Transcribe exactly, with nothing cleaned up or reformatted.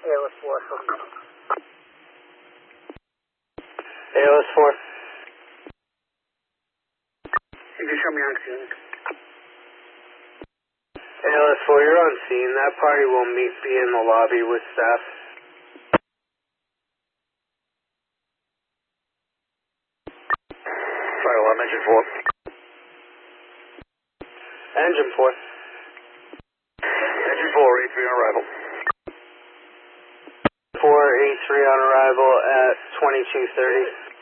A L S four. A L S four. You can show me on scene. A L S four, you're on scene. That party will meet be in the lobby with staff. Fire alarm engine four. Engine four. Engine four, A three on arrival. four A three on arrival at twenty-two thirty.